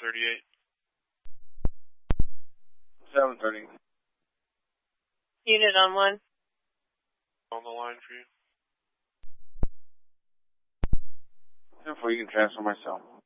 738. 730. Unit on 1. On the line for you. 10-4, you can transfer myself.